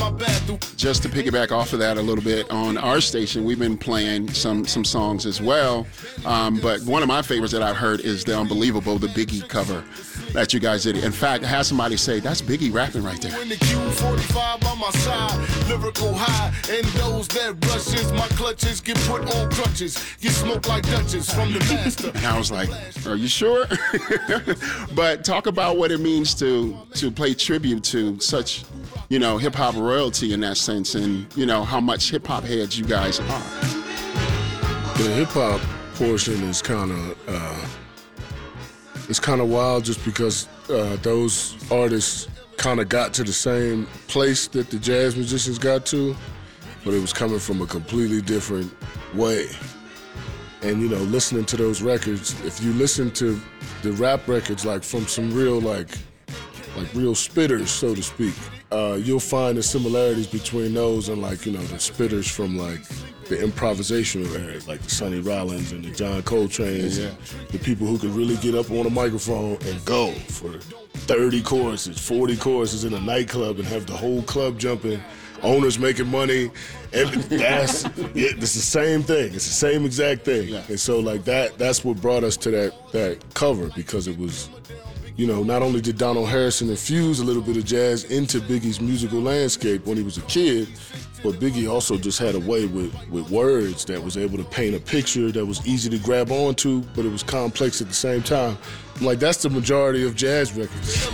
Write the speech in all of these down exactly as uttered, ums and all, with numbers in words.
my bathroom. Just to piggyback off of that a little bit, on our station, we've been playing some some songs as well. Um, but one of my favorites that I've heard is the Unbelievable, the Biggie cover that you guys did. In fact, I had somebody say, that's Biggie rapping right there. In the Q forty-five by my side, lyrical high, and those that rushes, my clutches get put on crutches, get smoked like Dutchess from the master. And I was like, are you sure? But talk about what it means to to pay tribute to such, you know, hip hop royalty in that sense, and you know how much hip hop heads you guys are. The hip hop portion is kind of uh, it's kind of wild, just because uh, those artists kind of got to the same place that the jazz musicians got to, but it was coming from a completely different way. And you know, listening to those records, if you listen to the rap records, like from some real like like real spitters, so to speak, uh, you'll find the similarities between those and like, you know, the spitters from like the improvisational era, like the Sonny Rollins and the John Coltrane's, yeah. The people who could really get up on a microphone and go for thirty choruses, forty choruses in a nightclub and have the whole club jumping, owners making money, and that's it, it's the same thing. It's the same exact thing. Yeah. And so like that, that's what brought us to that that cover, because it was, you know, not only did Donald Harrison infuse a little bit of jazz into Biggie's musical landscape when he was a kid, but Biggie also just had a way with, with words that was able to paint a picture that was easy to grab onto, but it was complex at the same time. I'm like, that's the majority of jazz records.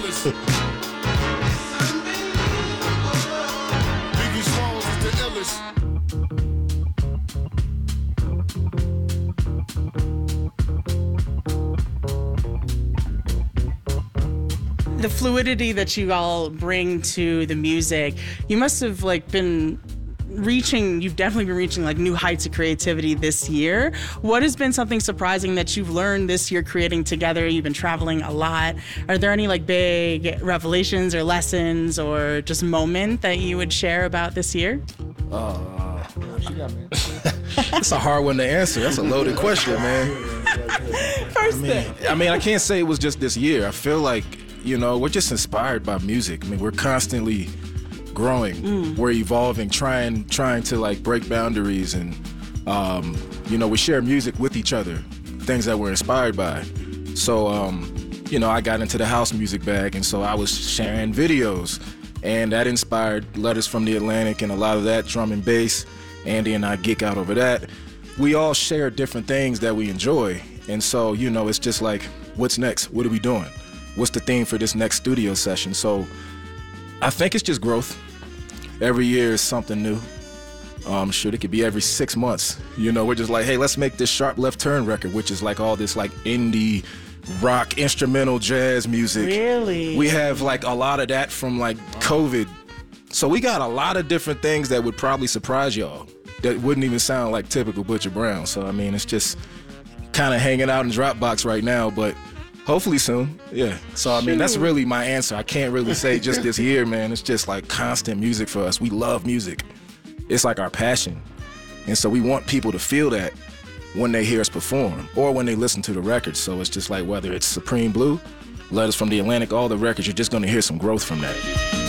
The fluidity that you all bring to the music, you must have like been reaching, you've definitely been reaching like new heights of creativity this year. What has been something surprising that you've learned this year creating together? You've been traveling a lot. Are there any like big revelations or lessons or just moment that you would share about this year? Uh, It's a hard one to answer. That's a loaded question, man. First I mean, thing. I mean, I can't say it was just this year. I feel like, you know, we're just inspired by music. I mean, we're constantly growing. Mm. We're evolving, trying trying to like break boundaries, and um, you know, we share music with each other, things that we're inspired by. So, um, you know, I got into the house music bag, and so I was sharing videos, and that inspired Letters from the Atlantic and a lot of that drum and bass. Andy and I geek out over that. We all share different things that we enjoy, and so, you know, it's just like, what's next? What are we doing? What's the theme for this next studio session? So I think it's just growth. Every year is something new. Um, sure, it could be every six months. You know, we're just like, hey, let's make this Sharp Left Turn record, which is like all this like indie rock, instrumental jazz music. Really? We have like a lot of that from like COVID. So we got a lot of different things that would probably surprise y'all that wouldn't even sound like typical Butcher Brown. So, I mean, it's just kind of hanging out in Dropbox right now, but hopefully soon, yeah. So, I mean, that's really my answer. I can't really say just this year, man. It's just like constant music for us. We love music. It's like our passion. And so we want people to feel that when they hear us perform or when they listen to the records. So it's just like whether it's Supreme Blue, Letters from the Atlantic, all the records, you're just going to hear some growth from that.